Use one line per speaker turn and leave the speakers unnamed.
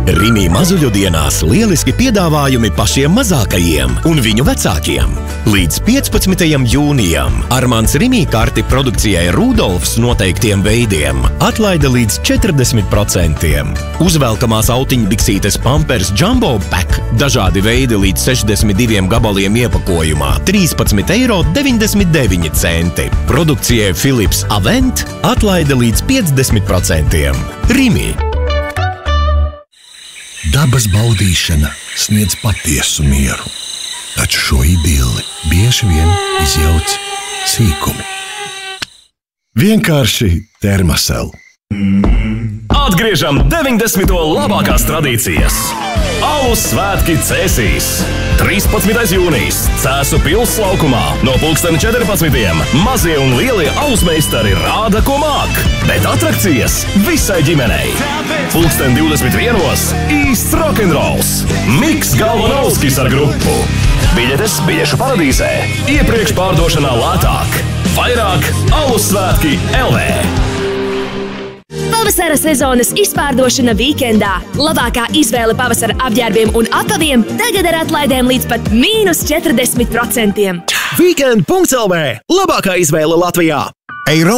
Rimi mazuļu dienās lieliski piedāvājumi pašiem mazākajiem un viņu vecākiem. Līdz 15. jūnijam Armands Rimi karti produkcijai Rudolfs noteiktiem veidiem atlaida līdz 40%. Uzvelkamās autiņbiksītes Pampers Jumbo Pack dažādi veidi līdz 62 gabaliem iepakojumā 13,99 €. Produkcijai Philips Avent atlaida līdz 50%. Rimi.
Dabas baudīšana sniedz patiesu mieru, taču šo idili bieži vien izjauc sīkumi. Vienkārši Thermacell.
Atgriežam 90. labākās tradīcijas. Alus svētki Cēsīs. 13. jūnijas Cēsu pils laukumā no 14:00 mazie un lielie alusmeistari rāda, ko māk, bet atrakcijas visai ģimenei. 21:00 īsts rokenrols. Miks Galvanovskis ar grupu. Biļetes Biļešu paradīzē. Iepriekš pārdošanā lētāk. Vairāk Alus svētki LV.
Pavasara sezonas izpārdošana Weekendā. Labākā izvēle pavasara apģērbiem un apaviem tagad ar atlaidēm līdz pat -40%.
Weekend.lv. Labākā izvēle Latvijā.